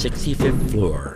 65th floor.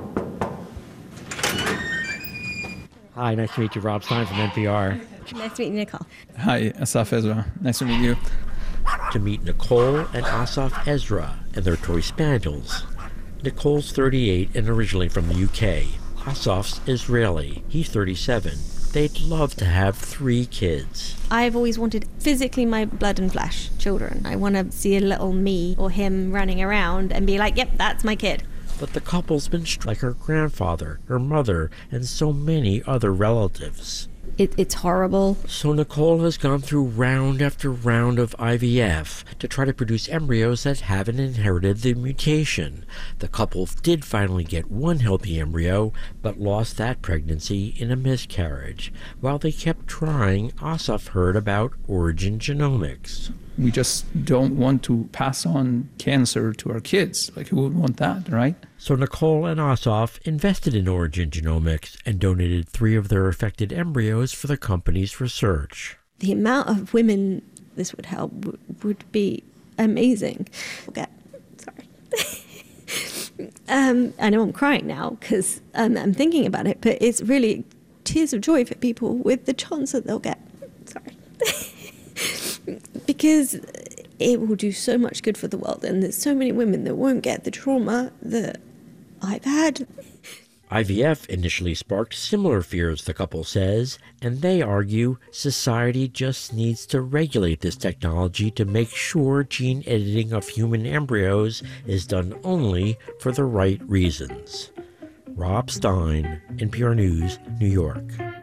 Hi, nice to meet you. Rob Stein from NPR. Nice to meet you, Nicole. Hi, Asaf Ezra. Nice to meet you. To meet Nicole and Asaf Ezra and their toy spaniels. Nicole's 38 and originally from the UK. Asaf's Israeli. He's 37. They'd love to have 3 kids. I've always wanted physically my blood and flesh children. I want to see a little me or him running around and be like, yep, that's my kid. But the couple's been like her grandfather, her mother, and so many other relatives. It's horrible. So Nicole has gone through round after round of IVF to try to produce embryos that haven't inherited the mutation. The couple did finally get one healthy embryo, but lost that pregnancy in a miscarriage. While they kept trying, Asaf heard about Origin Genomics. We just don't want to pass on cancer to our kids. Like, who would want that, right? So Nicole and Asaf invested in Origin Genomics and donated 3 of their affected embryos for the company's research. The amount of women this would help would be amazing. Okay, sorry. I know I'm crying now because I'm thinking about it, but it's really tears of joy for people with the chance that they'll get. Sorry. Because it will do so much good for the world, and there's so many women that won't get the trauma that I've had. IVF initially sparked similar fears, the couple says, and they argue society just needs to regulate this technology to make sure gene editing of human embryos is done only for the right reasons. Rob Stein, NPR News, New York.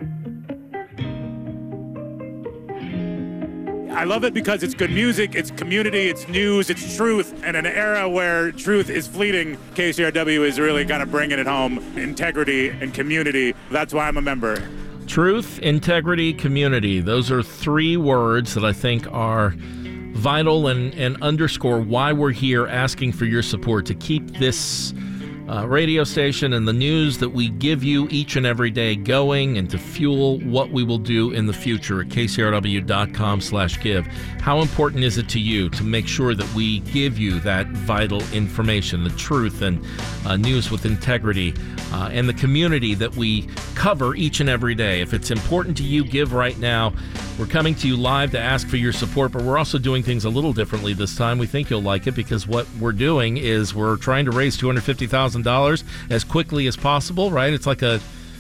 I love it because it's good music, it's community, it's news, it's truth. And in an era where truth is fleeting, KCRW is really kind of bringing it home. Integrity and community. That's why I'm a member. Truth, integrity, community. Those are 3 words that I think are vital and underscore why we're here asking for your support to keep this radio station and the news that we give you each and every day going, and to fuel what we will do in the future at kcrw.com/give. How important is it to you to make sure that we give you that vital information, the truth and news with integrity, and the community that we cover each and every day? If it's important to you, give right now. We're coming to you live to ask for your support, but we're also doing things a little differently this time. We think you'll like it because what we're doing is we're trying to raise $250,000 as quickly as possible, right? It's like a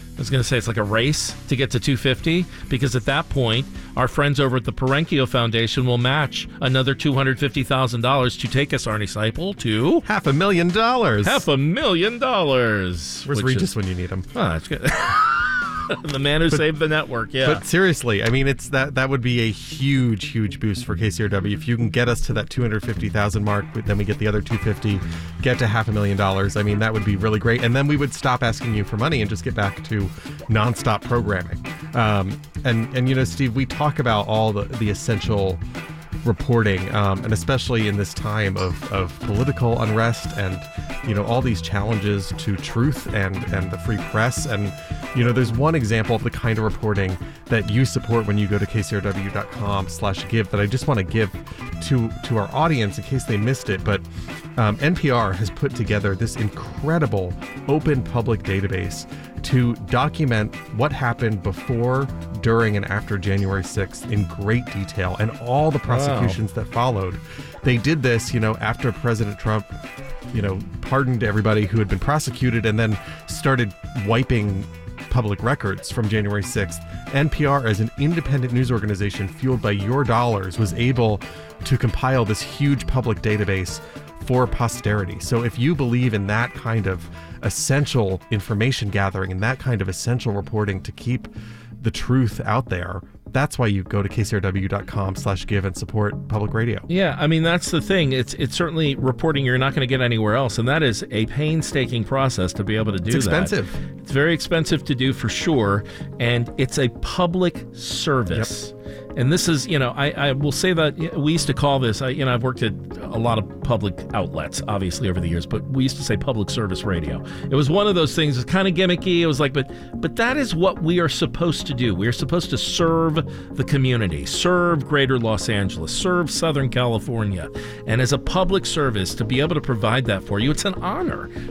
race to get to $250, because at that point, our friends over at the Parenkio Foundation will match another $250,000 to take us, Arnie Seipel, to $500,000. $500,000. Where's Regis when you need him? Oh, that's good. The man who saved the network, yeah. But seriously, I mean, it's that would be a huge boost for KCRW. If you can get us to that 250,000 mark, then we get the other 250, get to $500,000. I mean, that would be really great. And then we would stop asking you for money and just get back to nonstop programming. And you know, Steve, we talk about all the essential reporting, and especially in this time of political unrest and, you know, all these challenges to truth and the free press. And, you know, there's one example of the kind of reporting that you support when you go to kcrw.com/give that I just want to give to our audience in case they missed it. But NPR has put together this incredible open public database to document what happened before, during, and after January 6th in great detail, and all the prosecutions that followed. They did this, you know, after President Trump, you know, pardoned everybody who had been prosecuted and then started wiping public records from January 6th. NPR, as an independent news organization fueled by your dollars, was able to compile this huge public database for posterity. So if you believe in that kind of essential information gathering and that kind of essential reporting to keep the truth out there, that's why you go to kcrw.com/give and support public radio. Yeah, I mean, that's the thing. It's certainly reporting you're not going to get anywhere else, and that is a painstaking process to be able to do that. It's expensive. It's very expensive to do, for sure, and it's a public service. Yep. And this is, you know, I will say that we used to call this, I've worked at a lot of public outlets, obviously, over the years, but we used to say public service radio. It was one of those things, it's kind of gimmicky. It was like, but that is what we are supposed to do. We are supposed to serve the community, serve Greater Los Angeles, serve Southern California. And as a public service, to be able to provide that for you, it's an honor.